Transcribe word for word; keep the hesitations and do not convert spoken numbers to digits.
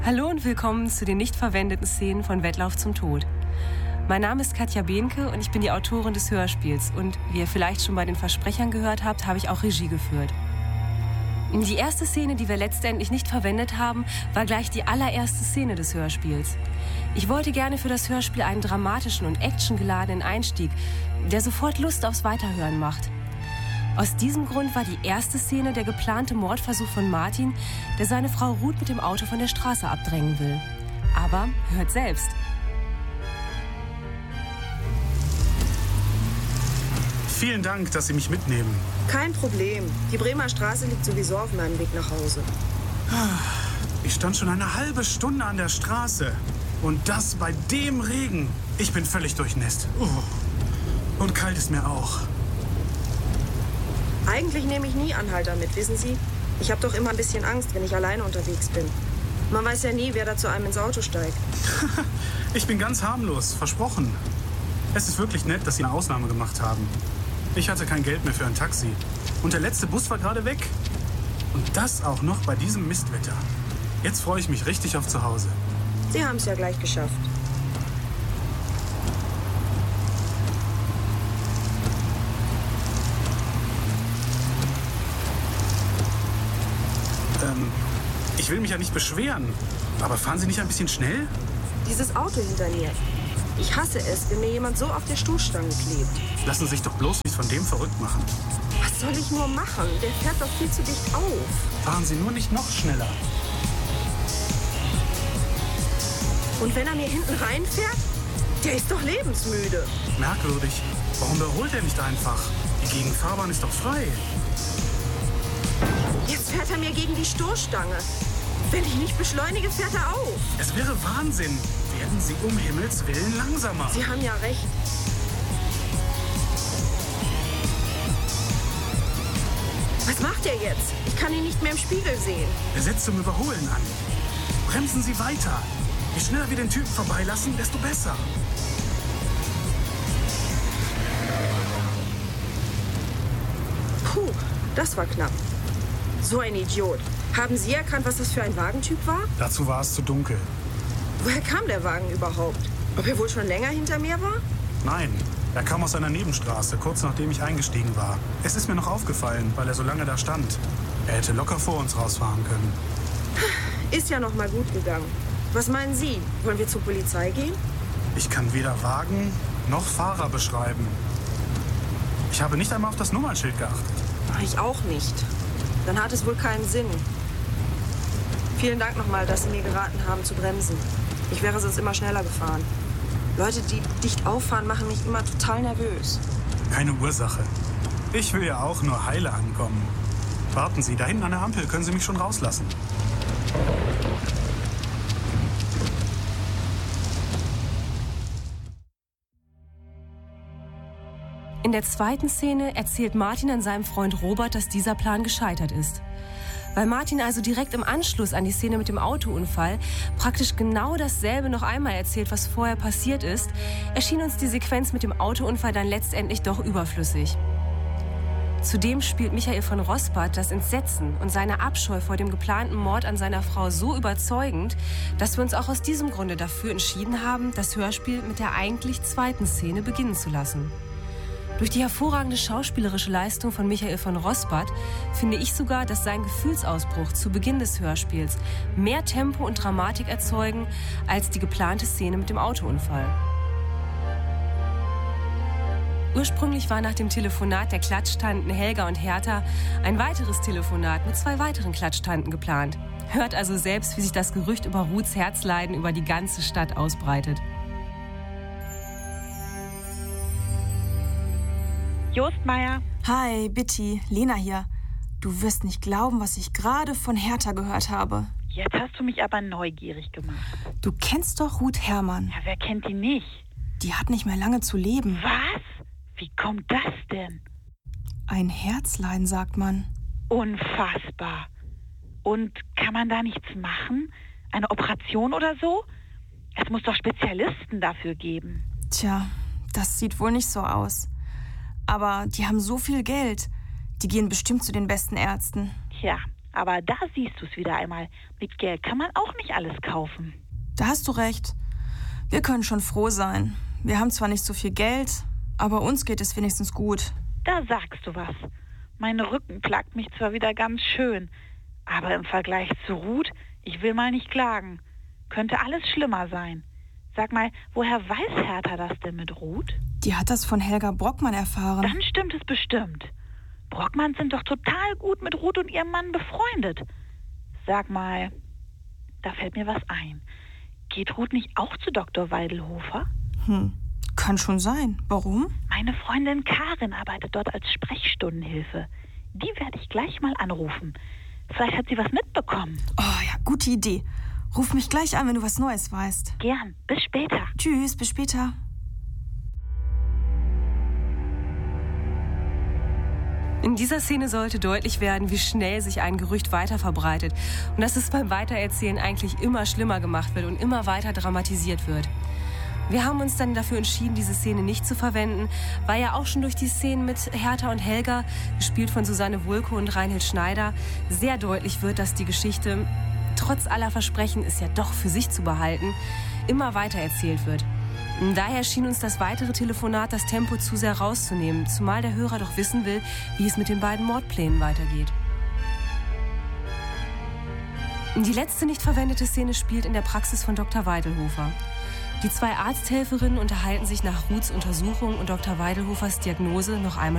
Hallo und willkommen zu den nicht verwendeten Szenen von Wettlauf zum Tod. Mein Name ist Katja Behnke und ich bin die Autorin des Hörspiels. Und wie ihr vielleicht schon bei den Versprechern gehört habt, habe ich auch Regie geführt. Die erste Szene, die wir letztendlich nicht verwendet haben, war gleich die allererste Szene des Hörspiels. Ich wollte gerne für das Hörspiel einen dramatischen und actiongeladenen Einstieg, der sofort Lust aufs Weiterhören macht. Aus diesem Grund war die erste Szene der geplante Mordversuch von Martin, der seine Frau Ruth mit dem Auto von der Straße abdrängen will. Aber hört selbst. Vielen Dank, dass Sie mich mitnehmen. Kein Problem. Die Bremer Straße liegt sowieso auf meinem Weg nach Hause. Ich stand schon eine halbe Stunde an der Straße. Und das bei dem Regen. Ich bin völlig durchnässt. Uh. Und kalt ist mir auch. Eigentlich nehme ich nie Anhalter mit, wissen Sie? Ich habe doch immer ein bisschen Angst, wenn ich alleine unterwegs bin. Man weiß ja nie, wer da zu einem ins Auto steigt. Ich bin ganz harmlos, versprochen. Es ist wirklich nett, dass Sie eine Ausnahme gemacht haben. Ich hatte kein Geld mehr für ein Taxi. Und der letzte Bus war gerade weg. Und das auch noch bei diesem Mistwetter. Jetzt freue ich mich richtig auf zu Hause. Sie haben es ja gleich geschafft. Ähm, ich will mich ja nicht beschweren. Aber fahren Sie nicht ein bisschen schnell? Dieses Auto hinter mir. Ich hasse es, wenn mir jemand so auf der Stoßstange klebt. Lassen Sie sich doch bloß nicht von dem verrückt machen. Was soll ich nur machen? Der fährt doch viel zu dicht auf. Fahren Sie nur nicht noch schneller. Und wenn er mir hinten reinfährt? Der ist doch lebensmüde. Merkwürdig. Warum überholt er nicht einfach? Die Gegenfahrbahn ist doch frei. Jetzt fährt er mir gegen die Stoßstange. Wenn ich nicht beschleunige, fährt er auf. Es wäre Wahnsinn. Werden Sie um Himmels Willen langsamer. Sie haben ja recht. Was macht er jetzt? Ich kann ihn nicht mehr im Spiegel sehen. Er setzt zum Überholen an. Bremsen Sie weiter. Je schneller wir den Typen vorbeilassen, desto besser. Puh, das war knapp. So ein Idiot. Haben Sie erkannt, was das für ein Wagentyp war? Dazu war es zu dunkel. Woher kam der Wagen überhaupt? Ob er wohl schon länger hinter mir war? Nein, er kam aus einer Nebenstraße, kurz nachdem ich eingestiegen war. Es ist mir noch aufgefallen, weil er so lange da stand. Er hätte locker vor uns rausfahren können. Ist ja noch mal gut gegangen. Was meinen Sie? Wollen wir zur Polizei gehen? Ich kann weder Wagen noch Fahrer beschreiben. Ich habe nicht einmal auf das Nummernschild geachtet. Ich auch nicht. Dann hat es wohl keinen Sinn. Vielen Dank nochmal, dass Sie mir geraten haben zu bremsen. Ich wäre sonst immer schneller gefahren. Leute, die dicht auffahren, machen mich immer total nervös. Keine Ursache. Ich will ja auch nur heile ankommen. Warten Sie, da hinten an der Ampel können Sie mich schon rauslassen. In der zweiten Szene erzählt Martin an seinem Freund Robert, dass dieser Plan gescheitert ist. Weil Martin also direkt im Anschluss an die Szene mit dem Autounfall praktisch genau dasselbe noch einmal erzählt, was vorher passiert ist, erschien uns die Sequenz mit dem Autounfall dann letztendlich doch überflüssig. Zudem spielt Michael von Rospart das Entsetzen und seine Abscheu vor dem geplanten Mord an seiner Frau so überzeugend, dass wir uns auch aus diesem Grunde dafür entschieden haben, das Hörspiel mit der eigentlich zweiten Szene beginnen zu lassen. Durch die hervorragende schauspielerische Leistung von Michael von Rospart finde ich sogar, dass sein Gefühlsausbruch zu Beginn des Hörspiels mehr Tempo und Dramatik erzeugen als die geplante Szene mit dem Autounfall. Ursprünglich war nach dem Telefonat der Klatschtanten Helga und Hertha ein weiteres Telefonat mit zwei weiteren Klatschtanten geplant. Hört also selbst, wie sich das Gerücht über Ruths Herzleiden über die ganze Stadt ausbreitet. Jostmeier. Hi, Bitti, Lena hier. Du wirst nicht glauben, was ich gerade von Hertha gehört habe. Jetzt hast du mich aber neugierig gemacht. Du kennst doch Ruth Herrmann. Ja, wer kennt die nicht? Die hat nicht mehr lange zu leben. Was? Wie kommt das denn? Ein Herzleiden, sagt man. Unfassbar. Und kann man da nichts machen? Eine Operation oder so? Es muss doch Spezialisten dafür geben. Tja, das sieht wohl nicht so aus. Aber die haben so viel Geld. Die gehen bestimmt zu den besten Ärzten. Tja, Aber da siehst du es wieder einmal. Mit Geld kann man auch nicht alles kaufen. Da hast du recht. Wir können schon froh sein. Wir haben zwar nicht so viel Geld, aber uns geht es wenigstens gut. Da sagst du was. Mein Rücken plagt mich zwar wieder ganz schön, aber im Vergleich zu Ruth, ich will mal nicht klagen. Könnte alles schlimmer sein. Sag mal, woher weiß Hertha das denn mit Ruth? Die hat das von Helga Brockmann erfahren. Dann stimmt es bestimmt. Brockmanns sind doch total gut mit Ruth und ihrem Mann befreundet. Sag mal, da fällt mir was ein. Geht Ruth nicht auch zu Doktor Weidelhofer? Hm, kann schon sein. Warum? Meine Freundin Karin arbeitet dort als Sprechstundenhilfe. Die werde ich gleich mal anrufen. Vielleicht hat sie was mitbekommen. Oh ja, gute Idee. Ruf mich gleich an, wenn du was Neues weißt. Gern. Bis später. Tschüss, bis später. In dieser Szene sollte deutlich werden, wie schnell sich ein Gerücht weiter verbreitet und dass es beim Weitererzählen eigentlich immer schlimmer gemacht wird und immer weiter dramatisiert wird. Wir haben uns dann dafür entschieden, diese Szene nicht zu verwenden, weil ja auch schon durch die Szenen mit Hertha und Helga, gespielt von Susanne Wulko und Reinhild Schneider, sehr deutlich wird, dass die Geschichte, trotz aller Versprechen, es ja doch für sich zu behalten, immer weiter erzählt wird. Daher schien uns das weitere Telefonat das Tempo zu sehr rauszunehmen, zumal der Hörer doch wissen will, wie es mit den beiden Mordplänen weitergeht. Die letzte nicht verwendete Szene spielt in der Praxis von Doktor Weidelhofer. Die zwei Arzthelferinnen unterhalten sich nach Ruths Untersuchung und Doktor Weidelhofers Diagnose noch einmal